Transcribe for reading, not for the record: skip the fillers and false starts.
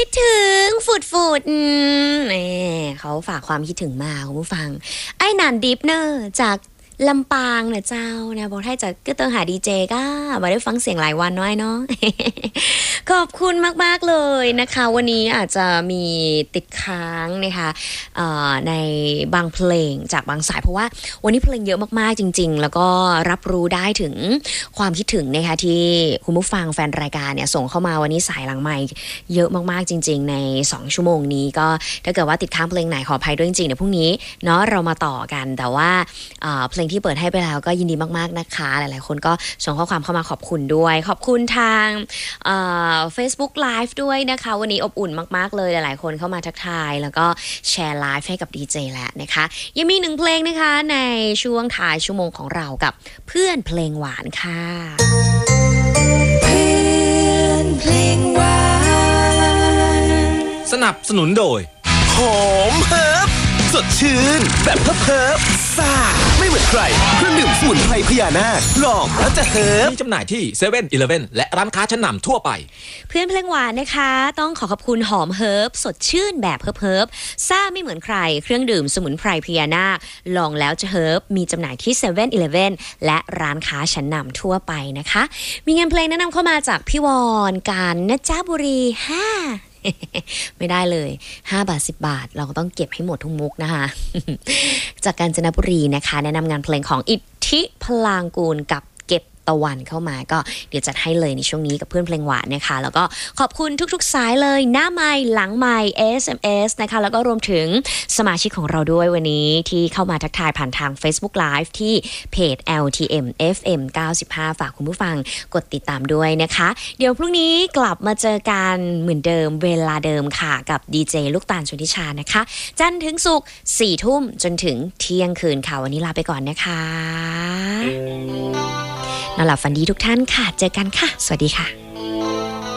ดถึงฝุดเขาฝากความคิดถึงมาคุณผู้ฟังไอ้นันดิฟเนอร์จากลำปางเนี่ยเจ้านะบอกให้จะก็ต้องหาดีเจก็มาได้ฟังเสียงหลายวันน้อยเนาะ ขอบคุณมากๆเลยนะคะวันนี้อาจจะมีติดค้างนะคะในบางเพลงจากบางสายเพราะว่าวันนี้เพลงเยอะมากๆจริงๆแล้วก็รับรู้ได้ถึงความคิดถึงนะคะที่คุณผู้ฟังแฟนรายการเนี่ยส่งเข้ามาวันนี้สายหลังไมค์เยอะมากๆจริงๆใน2ชั่วโมงนี้ก็ถ้าเกิดว่าติดค้างเพลงไหนขออภัยด้วยจริงๆเดี๋ยวพรุ่งนี้เนาะเรามาต่อกันแต่ว่าเพลงที่เปิดให้ไปแล้วก็ยินดีมากๆนะคะหลายๆคนก็ส่งข้อความเข้ามาขอบคุณด้วยขอบคุณทางFacebook Live ด้วยนะคะวันนี้อบอุ่นมากๆเลยหลายๆคนเข้ามาทักทายแล้วก็แชร์ไลฟ์ให้กับดีเจแล้วนะคะยังมี1เพลงนะคะในช่วงท้ายชั่วโมงของเรากับเพื่อนเพลงหวานค่ะเพื่อนเพลงหวานสนับสนุนโดยหอมเฮิร์บสดชื่นแบบเพิบซ่าไม่เหมือนใครเครื่องดื่มสมุนไพรพญานาคลองแล้วจะเฮิร์บมีจำหน่ายที่ 7-Eleven และร้านค้าชั้นนำทั่วไปเพื่อนเพลงหวานนะคะต้องขอบคุณหอมเฮิร์บสดชื่นแบบเพิบซ่าไม่เหมือนใครเครื่องดื่มสมุนไพรพญานาคลองแล้วจะเฮิร์บมีจำหน่ายที่ 7-Eleven และร้านค้าชั้นนำทั่วไปนะคะมีงานเพลงแนะนำเข้ามาจากพี่วอนการนะจ๊ะบุรีไม่ได้เลย5 บาท 10 บาทเราก็ต้องเก็บให้หมดทุกมุกนะคะจากกาญจนบุรีนะคะแนะนำงานเพลงของอิทธิพลางกูลกับเก็บตะวันเข้ามาก็เดี๋ยวจัดให้เลยในช่วงนี้กับเพื่อนเพลงหวานนะคะแล้วก็ขอบคุณทุกๆสายเลยหน้าไมค์หลังไมค์ SMS นะคะแล้วก็รวมถึงสมาชิกของเราด้วยวันนี้ที่เข้ามาทักทายผ่านทาง Facebook Live ที่เพจ LTM FM 95ฝากคุณผู้ฟังกดติดตามด้วยนะคะเดี๋ยวพรุ่งนี้กลับมาเจอกันเหมือนเดิมเวลาเดิมค่ะกับดีเจลูกตาลชลทิชานะคะจันทร์ถึงศุกร์ 4 ทุ่มจนถึงเที่ยงคืนค่ะวันนี้ลาไปก่อนนะคะนอนหลับฝันดีทุกท่านค่ะเจอกันค่ะสวัสดีค่ะ